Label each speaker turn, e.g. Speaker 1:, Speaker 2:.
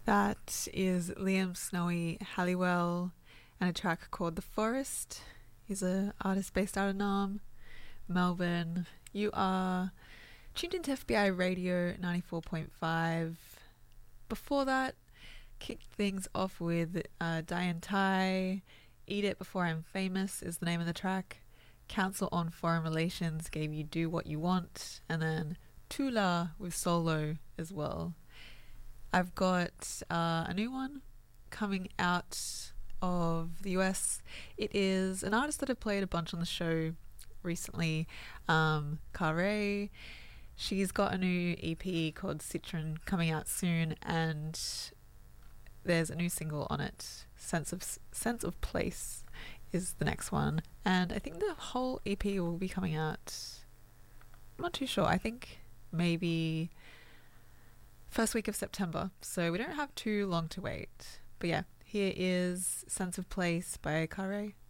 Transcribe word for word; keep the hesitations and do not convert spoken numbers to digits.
Speaker 1: That is Liam Snowy Halliwell and a track called The Forest. He's an artist based out of Nam, Melbourne. You are tuned into F B I Radio ninety-four point five. Before that, kicked things off with uh, Diane Tai. Eat It Before I'm Famous is the name of the track. Council on Foreign Relations gave you Do What You Want. And then Tula with Solo as well. I've got uh, a new one coming out of the U S. It is an artist that I've played a bunch on the show recently, um, Kare. She's got a new E P called Citron coming out soon, and there's a new single on it. Sense of Sense of Place is the next one, and I think the whole E P will be coming out. I'm not too sure. I think maybe first week of September, so we don't have too long to wait. But yeah, here is Sense of Place by Kare.